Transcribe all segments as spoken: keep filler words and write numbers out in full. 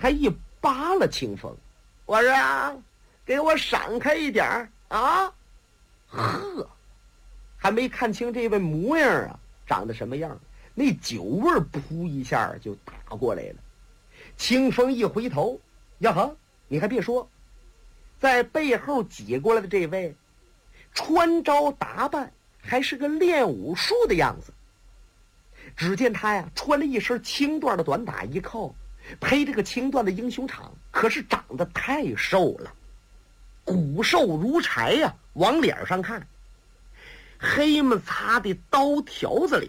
还一扒拉清风，我说啊，给我闪开一点啊！呵，还没看清这位模样啊，长得什么样，那酒味儿扑一下就打过来了。清风一回头，呀哈，你还别说，在背后挤过来的这位，穿着打扮还是个练武术的样子。只见他呀，穿了一身青缎的短打衣扣，配这个青缎的英雄氅，可是长得太瘦了，骨瘦如柴呀、啊。往脸上看，黑么擦的刀条子脸，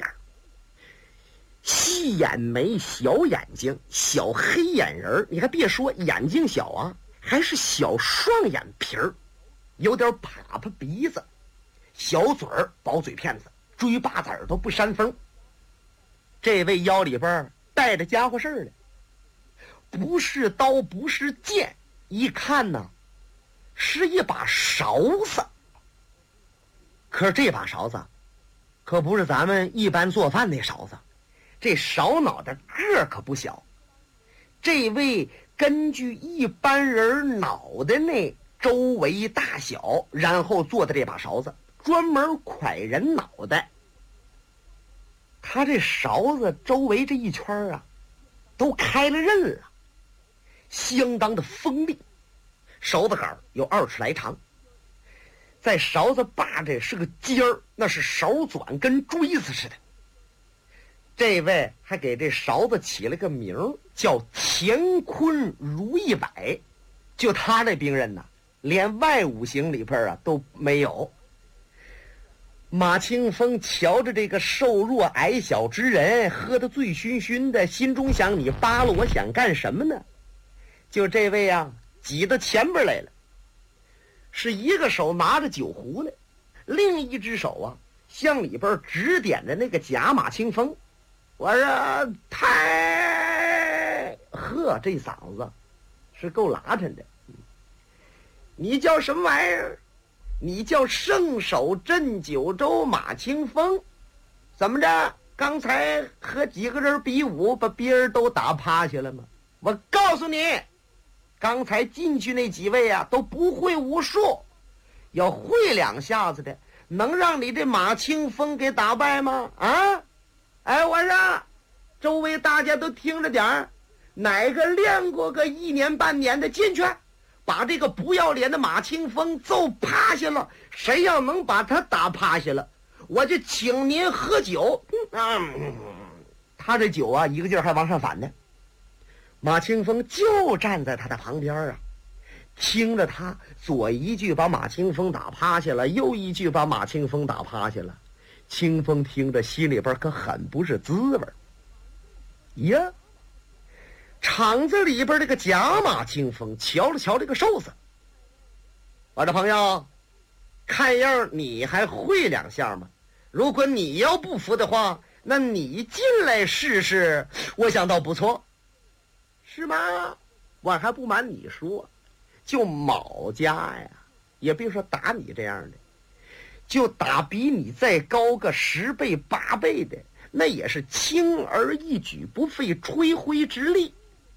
细眼眉，小眼睛，小黑眼人，你还别说，眼睛小啊，还是小双眼皮儿，有点啪啪鼻子，小嘴儿，薄嘴片子，追巴子耳朵不扇风。这位腰里边带着家伙事儿的，不是刀，不是剑，一看呢，是一把勺子。可是这把勺子可不是咱们一般做饭那勺子，这勺脑袋个儿可不小。这位根据一般人脑袋那周围大小，然后做的这把勺子，专门蒯人脑袋。他这勺子周围这一圈啊，都开了刃了，相当的锋利，勺子杆有二尺来长。在勺子把这是个尖儿，那是勺转跟锥子似的。这位还给这勺子起了个名叫乾坤如意摆，就他这兵刃呢，连外五行里边啊都没有。马清风瞧着这个瘦弱矮小之人，喝得醉醺醺的，心中想：你扒了我想干什么呢？就这位啊，挤到前边来了。是一个手拿着酒壶来，另一只手啊向里边指点着那个假马清风。我说太呵，这嗓子是够拉碜的。你叫什么玩意儿？你叫圣手镇九州马清风？怎么着？刚才和几个人比武，把别人都打趴下了吗？我告诉你，刚才进去那几位啊，都不会武术，要会两下子的，能让你这马清风给打败吗？啊！哎，我说，周围大家都听着点儿，哪个练过个一年半年的进去，把这个不要脸的马清风揍趴下了。谁要能把他打趴下了，我就请您喝酒。嗯，他这酒啊，一个劲儿还往上反呢。马清风就站在他的旁边啊，听着他左一句把马清风打趴下了，右一句把马清风打趴下了。清风听着心里边可很不是滋味呀。场子里边这个假马清风瞧了瞧这个瘦子，我的朋友，看样你还会两下吗？如果你要不服的话，那你进来试试，我想倒不错。是吗？我还不瞒你说，就卯家呀，也别说打你这样的，就打比你再高个十倍八倍的，那也是轻而易举，不费吹灰之力。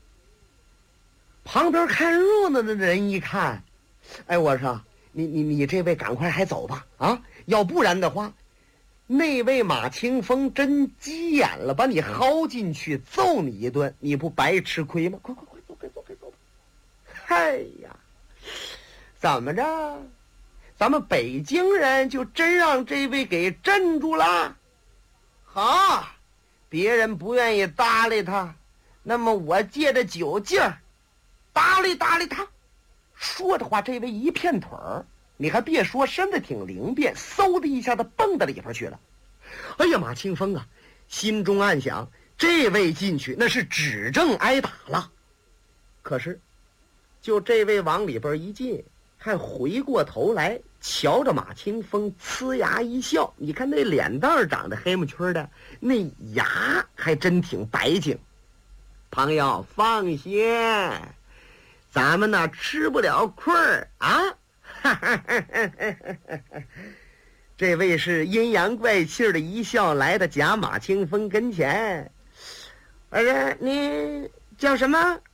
旁边看热闹的人一看，哎，我说你你你这位赶快还走吧啊！要不然的话，那位马清风真急眼了，把你薅进去揍你一顿，你不白吃亏吗？快快快走，快走，快走吧！哎呀，怎么着？咱们北京人就真让这位给镇住了？好，别人不愿意搭理他，那么我借着酒劲儿搭理搭理他。说的话，这位一片腿儿，你还别说，身子挺灵便，嗖的一下子蹦到里边去了。哎呀，马清风啊，心中暗想，这位进去那是指正挨打了。可是就这位往里边一进，还回过头来瞧着马清风，呲牙一笑。你看那脸蛋长得黑木圈的，那牙还真挺白净。朋友放心，咱们呢吃不了亏儿啊！这位是阴阳怪气的一笑来到假马清风跟前。我说你叫什么？